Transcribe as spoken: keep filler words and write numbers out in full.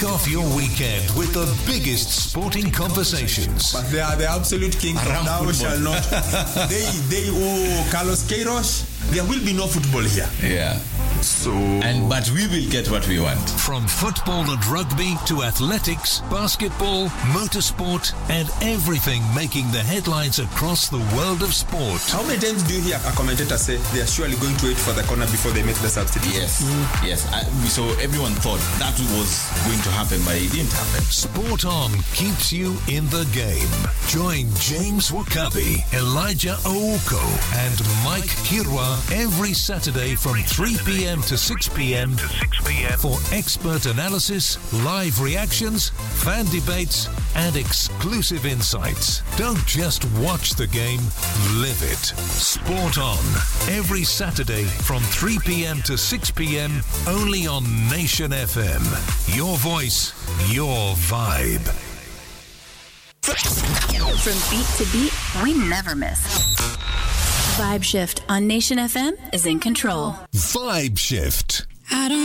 Off your weekend with the biggest sporting conversations. But they are the absolute kings of thou shall not. They, they, oh, Carlos Queiroz, there will be no football here. Yeah. So, and but we will get what we want. From football and rugby to athletics, basketball, motorsport, and everything making the headlines across the world of sport. How many times do you hear a commentator say they are surely going to wait for the corner before they make the substitution? Yes, mm. yes. I, so everyone thought that was going to happen, but it didn't happen. Sport On keeps you in the game. Join James Wakabi, Elijah Ouko, and Mike Kirwa every Saturday from three p.m. to six p.m. to six p.m. for expert analysis, live reactions, fan debates, and exclusive insights. Don't just watch the game, live it. Sport On every Saturday from three p.m. to six p.m. only on Nation F M. Your voice, your vibe. From beat to beat, we never miss. Vibe Shift on Nation F M is in control. Vibe Shift. I don't